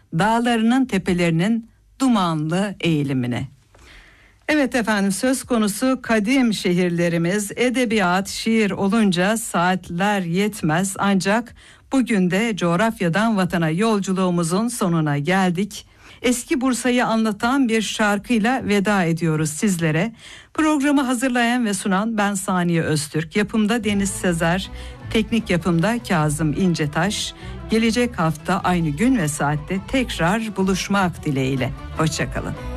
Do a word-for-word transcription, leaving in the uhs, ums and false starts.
dağlarının tepelerinin dumanlı eğilimine. Evet efendim, söz konusu kadim şehirlerimiz, edebiyat, şiir olunca saatler yetmez. Ancak bugün de coğrafyadan vatana yolculuğumuzun sonuna geldik. Eski Bursa'yı anlatan bir şarkıyla veda ediyoruz sizlere. Programı hazırlayan ve sunan ben Saniye Öztürk. Yapımda Deniz Sezer, teknik yapımda Kazım İncetaş. Gelecek hafta aynı gün ve saatte tekrar buluşmak dileğiyle. Hoşça kalın.